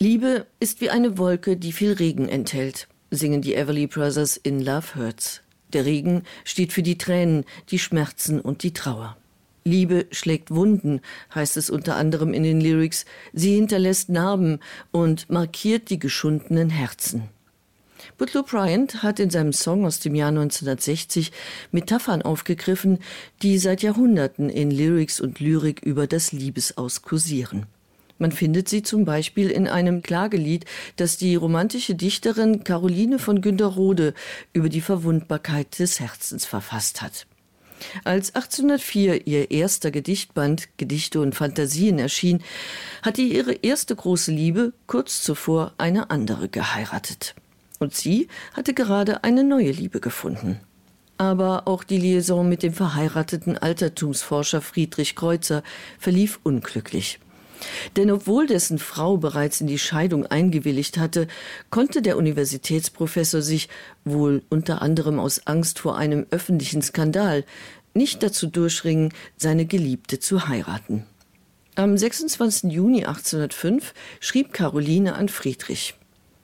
Liebe ist wie eine Wolke, die viel Regen enthält, singen die Everly Brothers in Love Hurts. Der Regen steht für die Tränen, die Schmerzen und die Trauer. Liebe schlägt Wunden, heißt es unter anderem in den Lyrics. Sie hinterlässt Narben und markiert die geschundenen Herzen. Bootlew Bryant hat in seinem Song aus dem Jahr 1960 Metaphern aufgegriffen, die seit Jahrhunderten in Lyrics und Lyrik über das Liebesaus kursieren. Man findet sie zum Beispiel in einem Klagelied, das die romantische Dichterin Caroline von Günderrode über die Verwundbarkeit des Herzens verfasst hat. Als 1804 ihr erster Gedichtband Gedichte und Fantasien erschien, hatte ihre erste große Liebe kurz zuvor eine andere geheiratet. Und sie hatte gerade eine neue Liebe gefunden. Aber auch die Liaison mit dem verheirateten Altertumsforscher Friedrich Kreutzer verlief unglücklich. Denn obwohl dessen Frau bereits in die Scheidung eingewilligt hatte, konnte der Universitätsprofessor sich, wohl unter anderem aus Angst vor einem öffentlichen Skandal, nicht dazu durchringen, seine Geliebte zu heiraten. Am 26. Juni 1805 schrieb Caroline an Friedrich: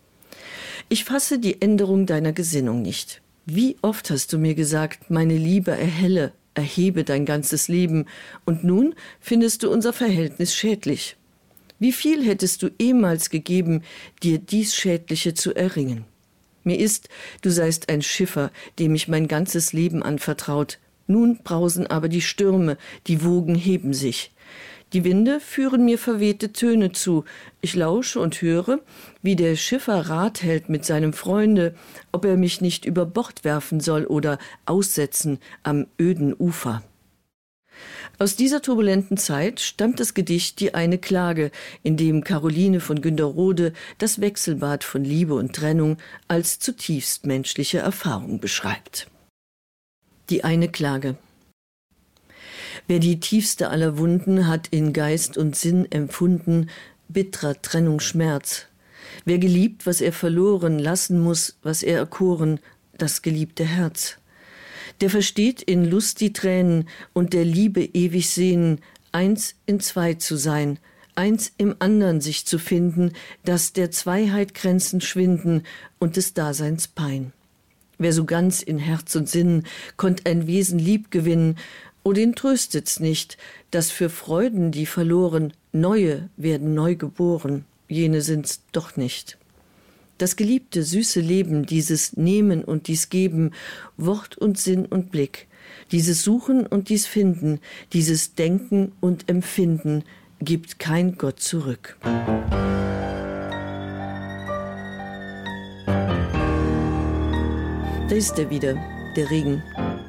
Ich fasse die Änderung deiner Gesinnung nicht. Wie oft hast du mir gesagt, meine Liebe erhelle, erhebe dein ganzes Leben, und nun findest du unser Verhältnis schädlich. Wie viel hättest du ehemals gegeben, dir dies Schädliche zu erringen? Mir ist, du seist ein Schiffer, dem ich mein ganzes Leben anvertraut. Nun brausen aber die Stürme, die Wogen heben sich. Die Winde führen mir verwehte Töne zu. Ich lausche und höre, wie der Schiffer Rat hält mit seinem Freunde, ob er mich nicht über Bord werfen soll oder aussetzen am öden Ufer. Aus dieser turbulenten Zeit stammt das Gedicht Die eine Klage, in dem Caroline von Günderrode das Wechselbad von Liebe und Trennung als zutiefst menschliche Erfahrung beschreibt. Die eine Klage. Wer die tiefste aller Wunden hat in Geist und Sinn empfunden, bittrer Trennung Schmerz. Wer geliebt, was er verloren, lassen muss, was er erkoren, das geliebte Herz. Der versteht in Lust die Tränen und der Liebe ewig sehnen, eins in zwei zu sein, eins im andern sich zu finden, dass der Zweiheit Grenzen schwinden und des Daseins Pein. Wer so ganz in Herz und Sinn konnt ein Wesen lieb gewinnen, o den tröstet's nicht, dass für Freuden, die verloren, neue werden neu geboren, jene sind's doch nicht. Das geliebte, süße Leben, dieses Nehmen und dies Geben, Wort und Sinn und Blick, dieses Suchen und dies Finden, dieses Denken und Empfinden, gibt kein Gott zurück. Da ist er wieder, der Regen.